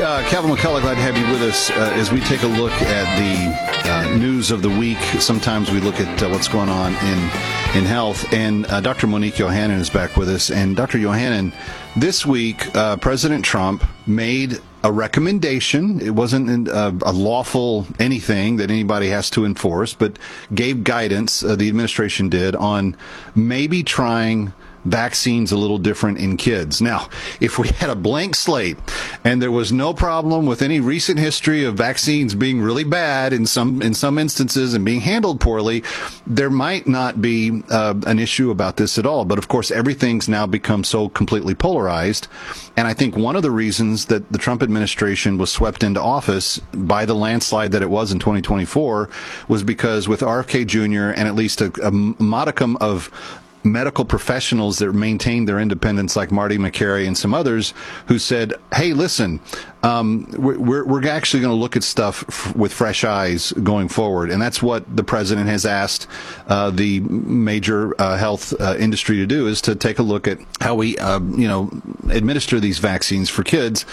Calvin McCullough, glad to have you with us as we take a look at the news of the week. Sometimes we look at what's going on in health. And Dr. Monique Yohannan is back with us. And Dr. Yohannan, this week, President Trump made a recommendation. It wasn't a lawful anything that anybody has to enforce, but gave guidance, the administration did, on maybe trying vaccines a little different in kids. Now, if we had a blank slate and there was no problem with any recent history of vaccines being really bad in some instances and being handled poorly, there might not be an issue about this at all. But of course, everything's now become so completely polarized. And I think one of the reasons that the Trump administration was swept into office by the landslide that it was in 2024 was because with RFK Jr. and at least a modicum of medical professionals that maintained their independence, like Marty Makary and some others, who said, hey, listen, we're actually going to look at stuff with fresh eyes going forward. And that's what the president has asked the major health industry to do, is to take a look at how we administer these vaccines for kids.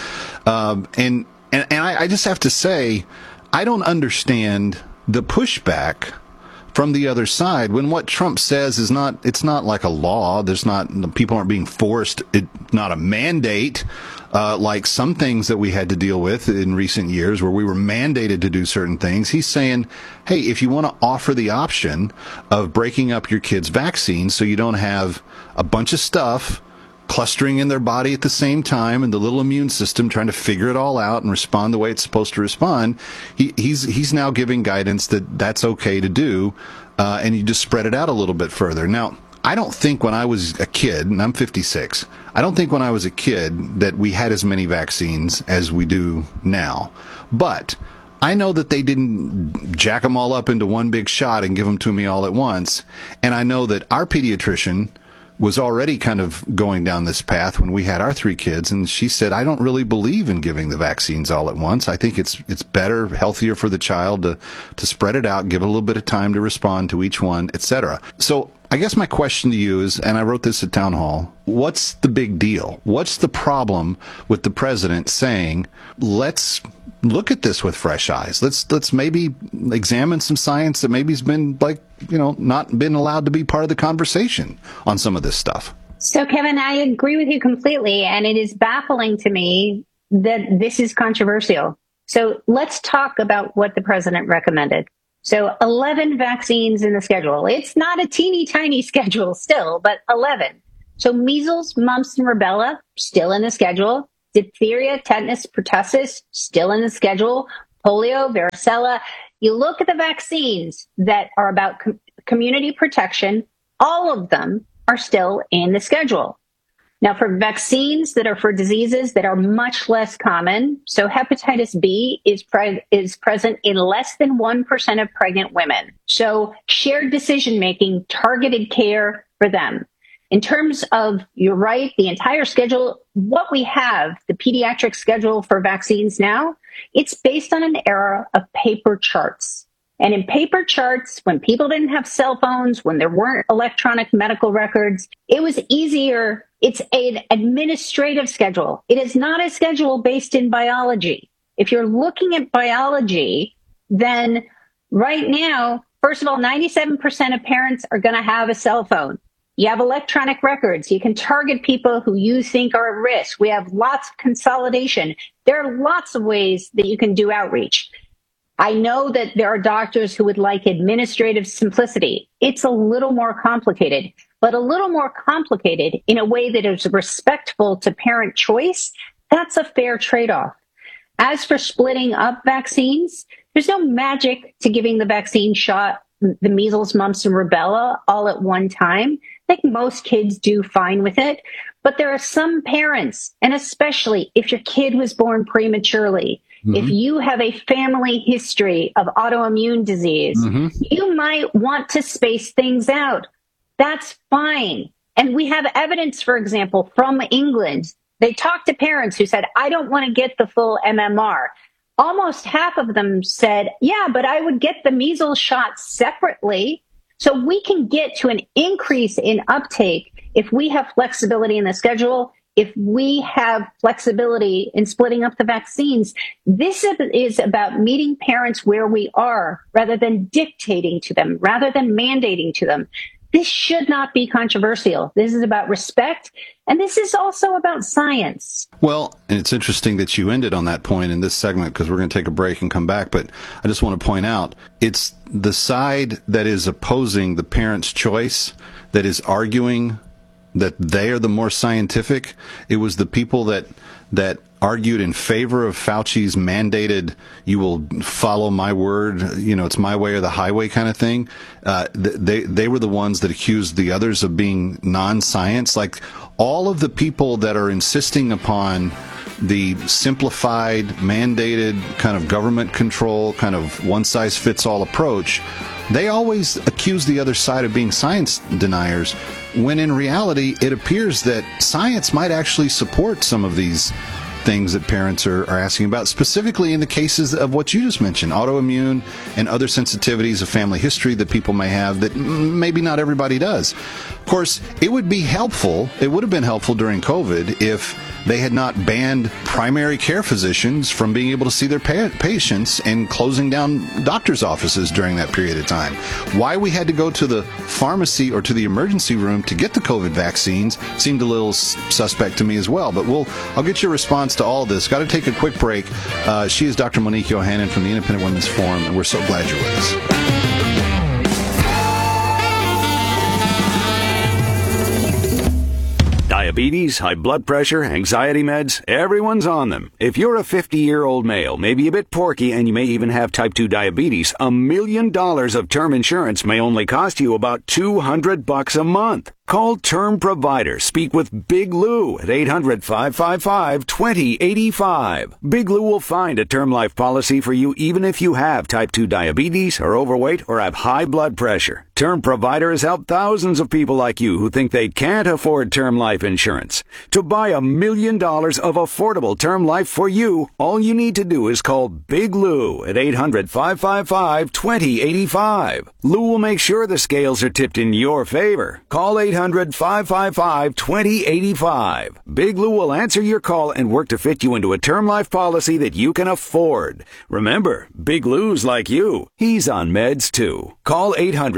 And I just have to say, I don't understand the pushback from the other side when what Trump says is it's not like a law. People aren't being forced. It's not a mandate, like some things that we had to deal with in recent years where we were mandated to do certain things. He's saying, hey, if you want to offer the option of breaking up your kids' vaccines so you don't have a bunch of stuff clustering in their body at the same time and the little immune system trying to figure it all out and respond the way it's supposed to respond, he's now giving guidance that that's okay to do, and you just spread it out a little bit further. Now, I don't think when I was a kid, and I'm 56, I don't think when I was a kid that we had as many vaccines as we do now. But I know that they didn't jack them all up into one big shot and give them to me all at once. And I know that our pediatrician was already kind of going down this path when we had our 3 kids, and she said, I don't really believe in giving the vaccines all at once. I think it's better, healthier for the child to spread it out, give it a little bit of time to respond to each one, etc. So I guess my question to you is, and I wrote this at Town Hall, what's the big deal? What's the problem with the president saying, let's look at this with fresh eyes. Let's maybe examine some science that maybe has been not been allowed to be part of the conversation on some of this stuff. So, Kevin, I agree with you completely. And it is baffling to me that this is controversial. So let's talk about what the president recommended. So 11 vaccines in the schedule. It's not a teeny tiny schedule still, but 11. So measles, mumps, and rubella still in the schedule. Diphtheria, tetanus, pertussis, still in the schedule. Polio, varicella. You look at the vaccines that are about community protection, all of them are still in the schedule. Now, for vaccines that are for diseases that are much less common, so hepatitis B is present in less than 1% of pregnant women. So shared decision-making, targeted care for them. In terms of, you're right, the entire schedule, what we have, the pediatric schedule for vaccines now, it's based on an era of paper charts. And in paper charts, when people didn't have cell phones, when there weren't electronic medical records, it was easier. It's an administrative schedule. It is not a schedule based in biology. If you're looking at biology, then right now, first of all, 97% of parents are going to have a cell phone. You have electronic records. You can target people who you think are at risk. We have lots of consolidation. There are lots of ways that you can do outreach. I know that there are doctors who would like administrative simplicity. It's a little more complicated, but a little more complicated in a way that is respectful to parent choice. That's a fair trade-off. As for splitting up vaccines, there's no magic to giving the vaccine shot, the measles, mumps, and rubella all at one time. I think most kids do fine with it, but there are some parents, and especially if your kid was born prematurely, if you have a family history of autoimmune disease, you might want to space things out. That's fine. And we have evidence, for example, from England. They talked to parents who said, I don't want to get the full MMR. Almost half of them said, yeah, but I would get the measles shot separately. So we can get to an increase in uptake if we have flexibility in the schedule. if we have flexibility in splitting up the vaccines, this is about meeting parents where we are rather than dictating to them, rather than mandating to them. This should not be controversial. This is about respect, and this is also about science. Well, and it's interesting that you ended on that point in this segment because we're going to take a break and come back. But I just want to point out, it's the side that is opposing the parent's choice that is arguing that they are the more scientific. It was the people that argued in favor of Fauci's mandated, you will follow my word, it's my way or the highway kind of thing. They were the ones that accused the others of being non-science. Like all of the people that are insisting upon the simplified, mandated kind of government control, kind of one-size-fits-all approach, they always accuse the other side of being science deniers, when in reality, it appears that science might actually support some of these things that parents are asking about, specifically in the cases of what you just mentioned, autoimmune and other sensitivities of family history that people may have that maybe not everybody does. Of course, it would have been helpful during COVID if they had not banned primary care physicians from being able to see their patients and closing down doctors' offices during that period of time. Why we had to go to the pharmacy or to the emergency room to get the COVID vaccines seemed a little suspect to me as well. But I'll get your response to all of this. Got to take a quick break. She is Dr. Monique Yohannan from the Independent Women's Forum, and we're so glad you're with us. Diabetes, high blood pressure, anxiety meds, everyone's on them. If you're a 50-year-old male, maybe a bit porky, and you may even have type 2 diabetes, $1 million of term insurance may only cost you about $200 a month. Call Term Provider. Speak with Big Lou at 800-555-2085. Big Lou will find a term life policy for you even if you have type 2 diabetes, are overweight, or have high blood pressure. Term Provider has helped thousands of people like you who think they can't afford term life insurance. To buy $1 million of affordable term life for you, all you need to do is call Big Lou at 800-555-2085. Lou will make sure the scales are tipped in your favor. Call 800-555-2085. Big Lou will answer your call and work to fit you into a term life policy that you can afford. Remember, Big Lou's like you. He's on meds too. Call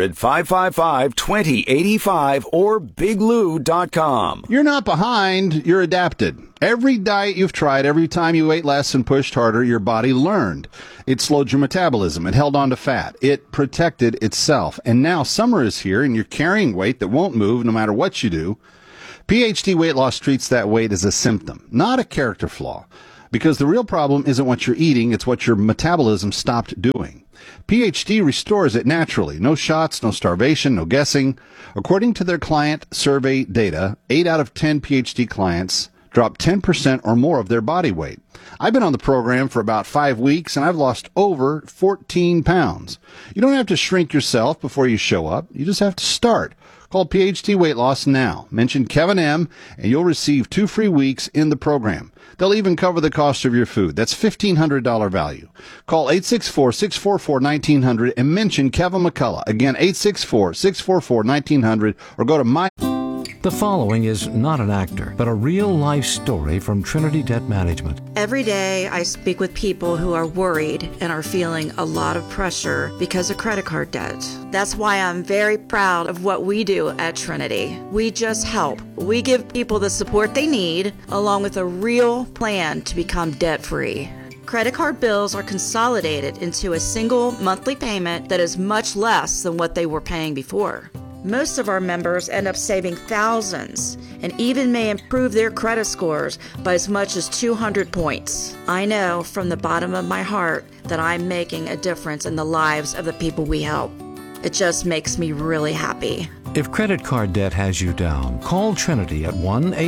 800-555-2085 or biglou.com. You're not behind, you're adapted. Every diet you've tried, every time you ate less and pushed harder, your body learned. It slowed your metabolism. It held on to fat. It protected itself. And now summer is here and you're carrying weight that won't move no matter what you do. PhD Weight Loss treats that weight as a symptom, not a character flaw. Because the real problem isn't what you're eating, it's what your metabolism stopped doing. PhD restores it naturally. No shots, no starvation, no guessing. According to their client survey data, 8 out of 10 PhD clients drop 10% or more of their body weight. I've been on the program for about 5 weeks, and I've lost over 14 pounds. You don't have to shrink yourself before you show up. You just have to start. Call PhD Weight Loss now. Mention Kevin M., and you'll receive 2 free weeks in the program. They'll even cover the cost of your food. That's $1,500 value. Call 864-644-1900 and mention Kevin McCullough. Again, 864-644-1900, or go to my... The following is not an actor, but a real-life story from Trinity Debt Management. Every day I speak with people who are worried and are feeling a lot of pressure because of credit card debt. That's why I'm very proud of what we do at Trinity. We just help. We give people the support they need, along with a real plan to become debt-free. Credit card bills are consolidated into a single monthly payment that is much less than what they were paying before. Most of our members end up saving thousands and even may improve their credit scores by as much as 200 points. I know from the bottom of my heart that I'm making a difference in the lives of the people we help. It just makes me really happy. If credit card debt has you down, call Trinity at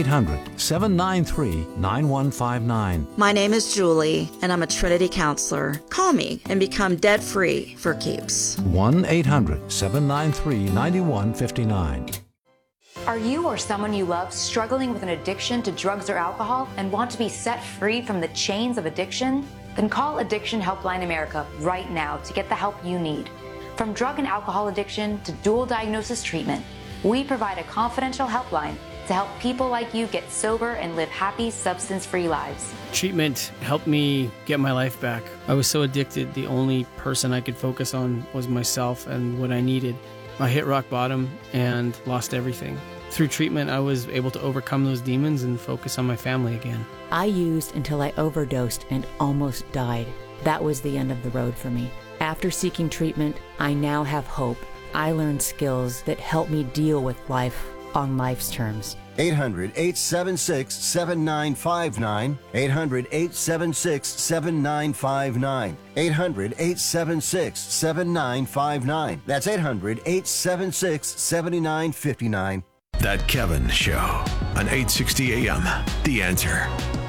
1-800-793-9159. My name is Julie, and I'm a Trinity counselor. Call me and become debt-free for keeps. 1-800-793-9159. Are you or someone you love struggling with an addiction to drugs or alcohol and want to be set free from the chains of addiction? Then call Addiction Helpline America right now to get the help you need. From drug and alcohol addiction to dual diagnosis treatment, we provide a confidential helpline to help people like you get sober and live happy, substance-free lives. Treatment helped me get my life back. I was so addicted, the only person I could focus on was myself and what I needed. I hit rock bottom and lost everything. Through treatment, I was able to overcome those demons and focus on my family again. I used until I overdosed and almost died. That was the end of the road for me. After seeking treatment, I now have hope. I learned skills that help me deal with life on life's terms. 800-876-7959. 800-876-7959. 800-876-7959. That's 800-876-7959. That Kevin Show on 860 AM. The Answer.